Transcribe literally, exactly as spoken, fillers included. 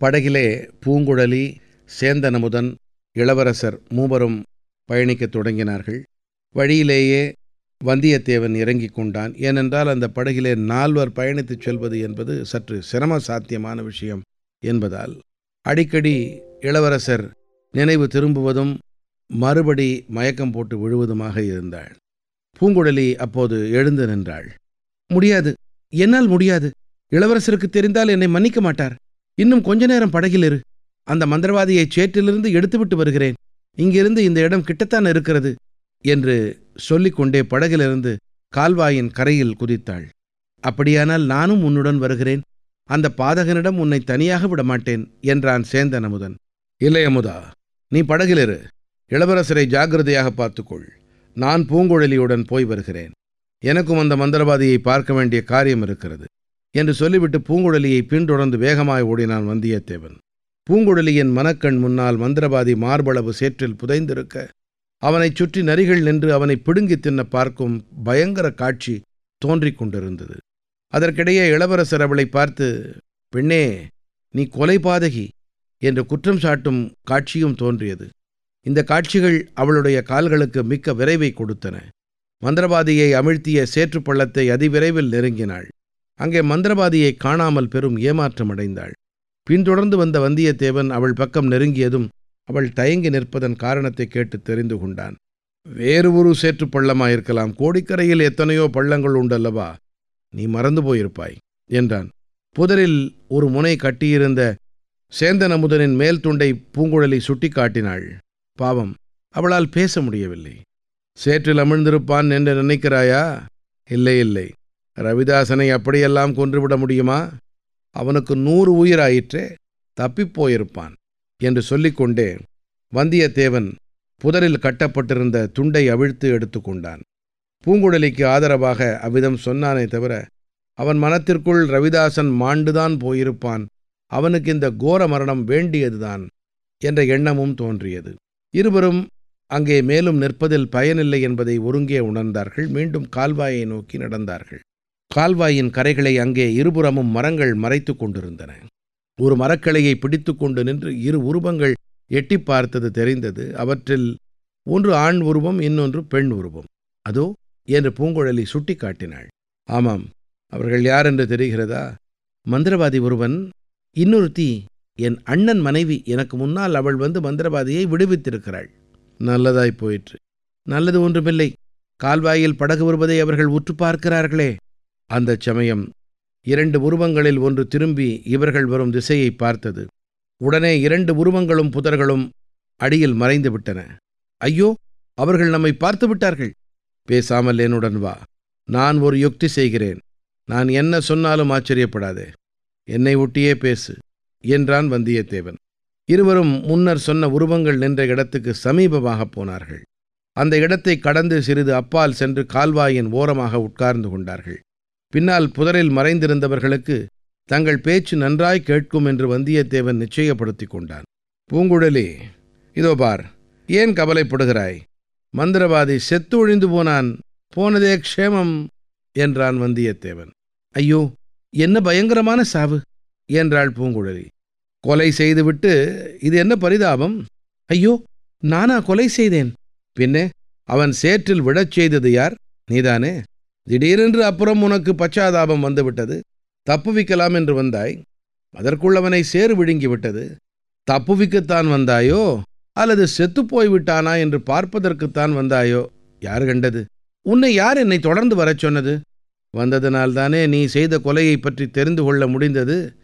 படகிலே பூங்குழலி, சேந்தன் அமுதன், இளவரசர் மூவரும் பயணிக்கத் தொடங்கினார்கள். வழியிலேயே வந்தியத்தேவன் இறங்கிக் கொண்டான். ஏனென்றால் அந்த படகிலே நால்வர் பயணித்துச் செல்வது என்பது சற்று சிரம சாத்தியமான விஷயம் என்பதால் அடிக்கடி இளவரசர் நினைவு திரும்புவதும் மறுபடி மயக்கம் போட்டு விழுவதுமாக இருந்தாள். பூங்குழலி அப்போது எழுந்து நின்றாள். முடியாது, என்னால் முடியாது. இளவரசருக்கு தெரிந்தால் என்னை மன்னிக்க மாட்டார். இன்னும் கொஞ்ச நேரம் படகில் இரு. அந்த மந்திரவாதியை சேற்றிலிருந்து எடுத்துவிட்டு வருகிறேன். இங்கிருந்து இந்த இடம் கிட்டத்தான் இருக்கிறது என்று சொல்லிக்கொண்டே படகிலிருந்து கால்வாயின் கரையில் குதித்தாள். அப்படியானால் நானும் உன்னுடன் வருகிறேன். அந்த பாதகனிடம் உன்னை தனியாக விடமாட்டேன் என்றான் சேந்தன் அமுதன். இல்லை அமுதா, நீ படகிலிரு. இளவரசரை ஜாக்கிரதையாக பார்த்துக்கொள். நான் பூங்குழலியுடன் போய் வருகிறேன். எனக்கும் அந்த மந்திரவாதியை பார்க்க வேண்டிய காரியம் இருக்கிறது என்று சொல்லிவிட்டு பூங்குழலியை பின்தொடர்ந்து வேகமாய் ஓடினான் வந்தியத்தேவன். பூங்குழலியின் மனக்கண் முன்னால் மந்திரவாதி மார்பளவு சேற்றில் புதைந்திருக்க, அவனைச் சுற்றி நரிகள் நின்று அவனை பிடுங்கி தின்ன பார்க்கும் பயங்கர காட்சி தோன்றிக் கொண்டிருந்தது. அதற்கிடையே இளவரசர் அவளை பார்த்து, பெண்ணே, நீ கொலை பாதகி என்று குற்றம் சாட்டும் காட்சியும் தோன்றியது. இந்த காட்சிகள் அவளுடைய கால்களுக்கு மிக்க விரைவை கொடுத்தன. மந்திரவாதியை அமிழ்த்திய சேற்று பள்ளத்தை அதிவிரைவில் நெருங்கினாள். அங்கே மந்திரவாதியை காணாமல் பெரும் ஏமாற்றம் அடைந்தாள். பின்தொடர்ந்து வந்த வந்தியத்தேவன் அவள் பக்கம் நெருங்கியதும் அவள் தயங்கி நிற்பதன் காரணத்தை கேட்டு தெரிந்து கொண்டான். வேறு ஒரு சேற்று பள்ளமாயிருக்கலாம். கோடிக்கரையில் எத்தனையோ பள்ளங்கள் உண்டல்லவா, நீ மறந்து போயிருப்பாய் என்றான். புதரில் ஒரு முனை கட்டியிருந்த சேந்தன் அமுதனின் மேல் துண்டை பூங்குழலி சுட்டி காட்டினாள். பாவம், அவளால் பேச முடியவில்லை. சேற்றில் அமிழ்ந்திருப்பான் என்று நினைக்கிறாயா? இல்லை இல்லை, ரவிதாசனை அப்படியெல்லாம் கொன்றுவிட முடியுமா? அவனுக்கு நூறு உயிராயிற்றே, தப்பிப்போயிருப்பான் என்று சொல்லிக்கொண்டே வந்தியத்தேவன் புதரில் கட்டப்பட்டிருந்த துண்டை அவிழ்த்து எடுத்து கொண்டான். பூங்குழலிக்கு ஆதரவாக அவ்விதம் சொன்னானே தவிர அவன் மனத்திற்குள் ரவிதாசன் மாண்டுதான் போயிருப்பான், அவனுக்கு இந்த கோர மரணம் வேண்டியதுதான் என்ற எண்ணமும் தோன்றியது. இருவரும் அங்கே மேலும் நிற்பதில் பயனில்லை என்பதை ஒருங்கே உணர்ந்தார்கள். மீண்டும் கால்வாயை நோக்கி நடந்தார்கள். கால்வாயின் கரைகளை அங்கே இருபுறமும் மரங்கள் மறைத்து கொண்டிருந்தன. ஒரு மரக்கிளையை பிடித்து கொண்டு நின்று இரு உருவங்கள் எட்டி பார்த்தது தெரிந்தது. அவற்றில் ஒன்று ஆண் உருவம், இன்னொன்று பெண் உருவம். அதோ என்று பூங்குழலி சுட்டி காட்டினாள். ஆமாம், அவர்கள் யார் என்று தெரிகிறதா? மந்திரவாதி ஒருவன், இன்னொருத்தி என் அண்ணன் மனைவி. எனக்கு முன்னால் அவள் வந்து மந்திரவாதியை விடுவித்திருக்கிறாள். நல்லதாய் போயிற்று. நல்லது ஒன்றுமில்லை. கால்வாயில் படகு வருவதை அவர்கள் உற்று பார்க்கிறார்களே. அந்த சமயம் இரண்டு உருவங்களில் ஒன்று திரும்பி இவர்கள் வரும் திசையை பார்த்தது. உடனே இரண்டு உருவங்களும் புதர்களும் அடியில் மறைந்து விட்டன. ஐயோ, அவர்கள் நம்மை பார்த்து விட்டார்கள். பேசாமல் என்னுடன் வா. நான் ஒரு யுக்தி செய்கிறேன். நான் என்ன சொன்னாலும் ஆச்சரியப்படாதே. என்னை ஒட்டியே பேசு என்றான் வந்தியத்தேவன். இருவரும் முன்னர் சொன்ன உருவங்கள் நின்ற இடத்துக்கு சமீபமாக போனார்கள். அந்த இடத்தை கடந்து சிறிது அப்பால் சென்று கால்வாயின் ஓரமாக உட்கார்ந்து கொண்டார்கள். பின்னால் புதரில் மறைந்திருந்தவர்களுக்கு தங்கள் பேச்சு நன்றாய் கேட்கும் என்று வந்தியத்தேவன் நிச்சயப்படுத்தி கொண்டான். பூங்குழலி, இதோ பார், ஏன் கவலைப்படுகிறாய்? மந்திரவாதி செத்து ஒழிந்து போனான். போனதே க்ஷேமம் என்றான் வந்தியத்தேவன். ஐயோ, என்ன பயங்கரமான சாவு என்றாள் பூங்குழலி. கொலை செய்துவிட்டு இது என்ன பரிதாபம்? ஐயோ, நானா கொலை செய்தேன்? பின்னே அவன் சேற்றில் விழச் செய்தது யார்? நீதானே. திடீரென்று அப்புறம் உனக்கு பச்சாதாபம் வந்துவிட்டது. தப்புவிக்கலாம் என்று வந்தாய். அதற்குள் அவனை சேறு விழுங்கிவிட்டது. தப்புவிக்கத்தான் வந்தாயோ அல்லது செத்துப்போய் விட்டானா என்று பார்ப்பதற்குத்தான் வந்தாயோ? யார் கண்டது? உன்னை யார் என்னை தொடர்ந்து வரச் சொன்னது? வந்ததனால்தானே நீ செய்த கொலையை பற்றி தெரிந்து கொள்ள முடிந்தது.